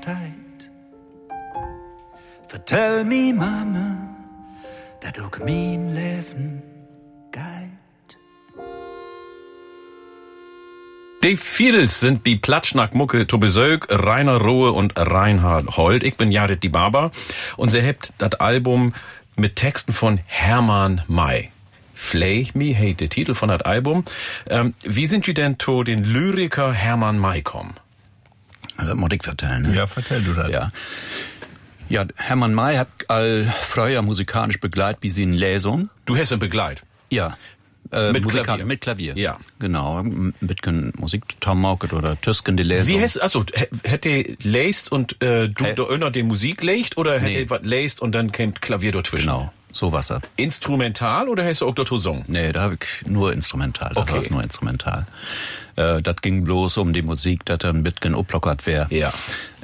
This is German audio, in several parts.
steigt. Vertell mi, Mama, dat ook mein Leben geht. Die Fiedels sind die Platschnack-Mucke to Besög, Rainer Rohe und Reinhard Holt. Ich bin Jared die Barber und sie hebt das Album mit Texten von Hermann May. Fleich mi heet der Titel von das Album. Wie sind Sie denn zu den Lyriker Hermann May kommen? Das muss ich vertellen. Ne? Ja, vertell du das. Ja, Hermann May hat all früher musikalisch begleitet wie sie in Lesung. Du hast ihn begleitet? Ja. Mit Klavier? Mit Klavier. Ja. Genau. Mit Musik Tomauket oder Tüsken die Lesung. Wie hast, also, hätte lest und du da einer die Musik lest oder hätte was lest und dann kennt Klavier dazwischen? Genau. So was. Instrumental oder hast du auch dort gesungen? Nee, da habe ich nur instrumental. Okay. Das war nur instrumental. Das ging bloß um die Musik, dass ein bisschen uplockert wäre. Ja.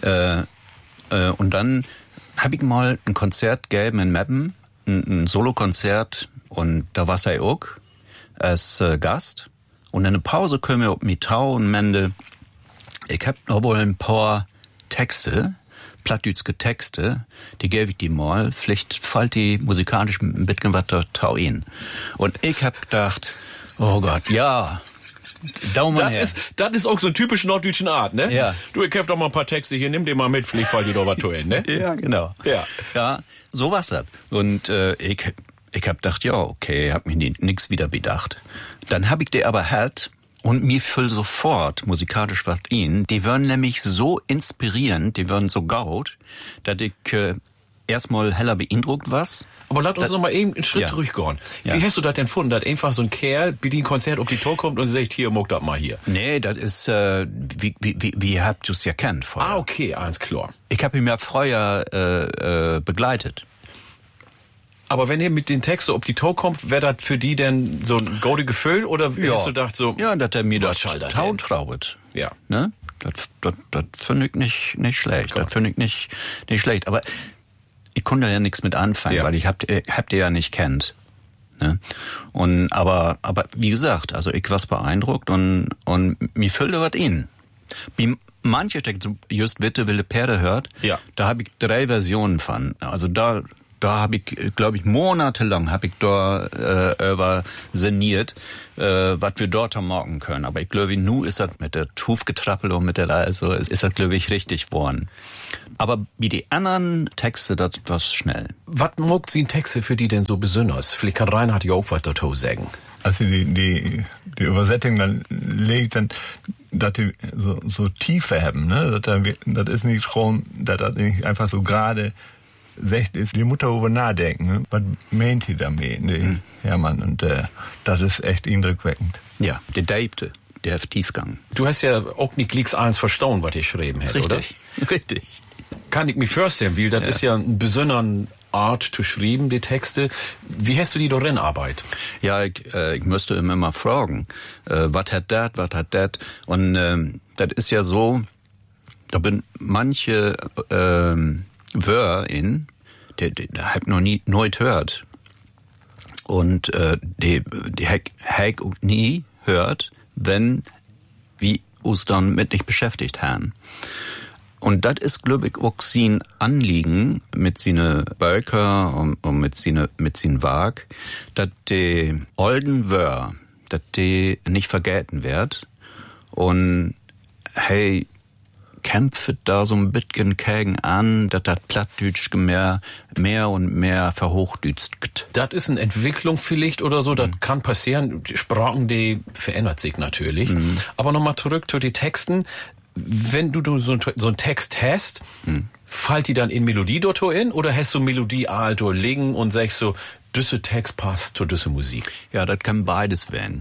Und dann habe ich mal ein Konzert gegeben in Meppen, ein Solokonzert, und da war er auch als Gast. Und in der Pause können wir auf mich Tau und Mende, ich hab noch wohl ein paar Texte, plattdütske Texte, die gebe ich die mal, vielleicht fällt die musikalisch ein bisschen was da Tau in. Und ich hab gedacht, oh Gott, ja, Daumen her. Das ist auch so eine typisch norddeutsche Art, ne? Ja. Du, ich hab doch mal ein paar Texte hier, nimm den mal mit, vielleicht fällt dir doch was hin, ne? Ja, genau. Ja, so war's das. Und ich hab gedacht, ja, okay, hab mir nix wieder bedacht. Dann hab ich die aber halt, und mir fiel sofort musikalisch was in. Die waren nämlich so inspirierend, die waren so gaut, dass ich erstmal heller beeindruckt was. Aber lass uns noch mal eben einen Schritt zurückgehen. Ja. Wie hast du das denn gefunden, dass einfach so ein Kerl bei dem Konzert auf die Tour kommt und sagt, hier, muck das mal hier? Nee, das ist, wie habt ihr's ja kennt vorher. Ah, okay, alles klar. Ich hab ihn ja vorher begleitet. Aber wenn ihr mit den Texten auf die Tour kommt, wäre das für die denn so ein golde Gefühl oder hast du gedacht so? Ja, dass er mir das Taun trauet. Ja. Ne? Das finde ich nicht schlecht. Klar. Das finde ich nicht schlecht. Aber ich konnte ja nichts mit anfangen, weil ich hab die ja nicht kennt. Ne? Und, aber wie gesagt, also ich war beeindruckt und mir füllte was in. Wie manche Texte, just Witte wilde Perde hört, da habe ich 3 Versionen von. Also da habe ich, glaube ich, monatelang habe ich da über sinniert, was wir dort am Morgen können. Aber ich glaube, nu ist das mit der Hufgetrappel und mit der also ist das, glaube ich, richtig geworden. Aber wie die anderen Texte, das war schnell. Was mogt sie in Texte für die denn so besonders? Vielleicht kann Reinhard ja auch was dazu sagen. Also die Übersetzung dann legt dann, dass die so Tiefe haben, ne? Das ist nicht schon, dass das nicht einfach so gerade sagt, ist die Mutter über nachdenken, ne? Was meint die damit, Hermann? Und das ist echt eindruckweckend. Ja, der Deibte, der Tiefgang. Du hast ja auch nicht gleich eins verstanden, was ihr geschrieben hätte, oder? Richtig. Kann ich mir vorstellen, weil das ist ja eine besondere Art zu schreiben, die Texte. Wie hast du die darin Arbeit? Ja, ich müsste immer mal fragen, was hat dat? Und das ist ja so, da bin manche Wörter in, der hab noch nie gehört. Und die hab auch nie hört, wenn wir uns dann mit nicht beschäftigt haben. Und das ist, glaube ich, auch sein Anliegen mit seinen Bölker und mit seinen Wag, dass die alten Wörter, dass die nicht vergessen wird. Und hey, kämpft da so ein bisschen gegen an, dass das Plattdütsch mehr und mehr verhochdützt. Das ist eine Entwicklung vielleicht oder so, das kann passieren. Die Sprachen, die verändert sich natürlich. Aber nochmal zurück zu den Texten. Wenn du so einen Text hast, fällt die dann in Melodie dort in oder hast du Melodie dort liegen und sagst so, düsse Text passt zu düsse Musik? Ja, das kann beides werden.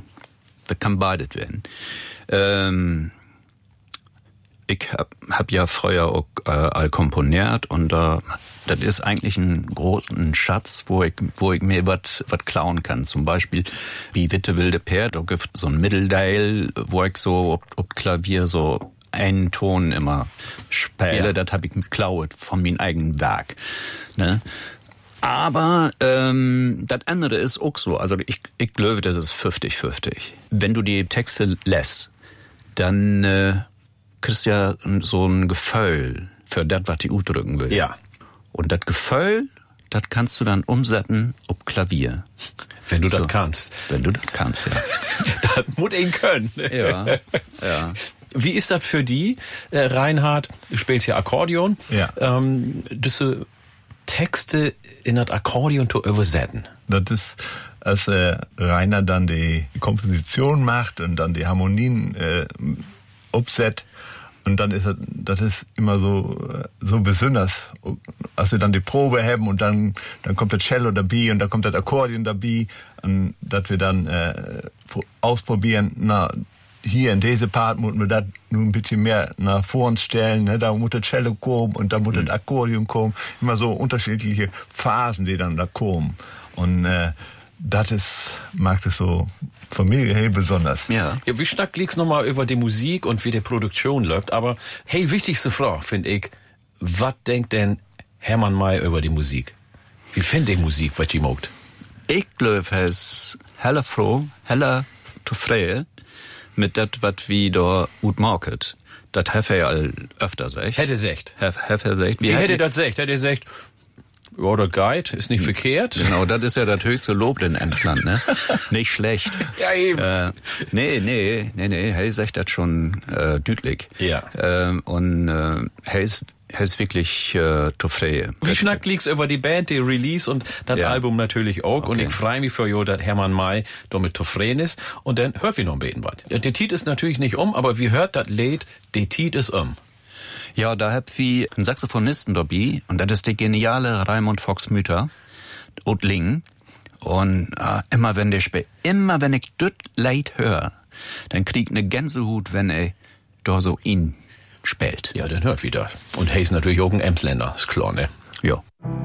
Ich hab ja früher auch all komponiert und das ist eigentlich ein großen Schatz, wo ich mir was klauen kann. Zum Beispiel wie Witte wilde Perd, da gibt so ein Mittelteil, wo ich so ob Klavier so einen Ton immer spiele, das hab ich geklaut von meinem eigenen Werk. Ne? Aber das andere ist auch so. Also ich glaube, das ist 50-50. Wenn du die Texte lässt, dann kriegst du ja so ein Gefühl für das, was die ausdrücken will. Ja. Und das Gefühl, das kannst du dann umsetzen auf Klavier. Wenn du das kannst. Wenn du das kannst, ja. Das muss ihn können. Ja, ja. Wie ist das für die, Reinhard? Du spielst ja Akkordeon. Ja. Diese Texte in das Akkordeon zu übersetzen. Das ist, als Rainer dann die Komposition macht und dann die Harmonien upset. Und dann ist das ist immer so besonders, als wir dann die Probe haben und dann kommt das Cello dabei und dann kommt das Akkordeon dabei und dass wir dann ausprobieren, hier in diese Part muss man das nun ein bisschen mehr nach vorn stellen, ne? Da muss das Cello kommen und da muss das Akkordeon kommen. Immer so unterschiedliche Phasen, die dann da kommen. Und mag das so für mich hey, besonders. Ja, wie stark liegt's nochmal über die Musik und wie die Produktion läuft, aber hey, wichtigste Frage, finde ich, was denkt denn Hermann May über die Musik? Wie findet die Musik, was die mogt? Ich glaube, er ist heller froh, heller zufrieden mit das, was wir da gut machen. Das hat er ja öfter gesagt. Hätte gesagt. Wie hätte das gesagt? Hätte er gesagt, ja, der Guide ist nicht verkehrt. Genau, das ist ja das höchste Lob in Emsland, ne? Nicht schlecht. Ja, eben. Nee, er sagt das schon deutlich. Ja. Und er ist wirklich zufrieden. Wie schnackt liegt's über die Band, die Release und das Album natürlich auch. Okay. Und ich freue mich für dass Hermann May damit zufrieden ist. Und dann hört wir noch ein bisschen was. Der Tiet ist natürlich nicht aber wie hört das Lied, der Tiet ist Ja, da hab wir einen Saxophonisten dabei und das ist der geniale Raimund Fox-Müther, Ottling. Und immer wenn ich das Lied höre, dann krieg ich eine Gänsehut, wenn er da so ihn spielt. Ja, dann hört wieder. Und er ist natürlich auch ein Emsländer, ist klar, ne? Ja.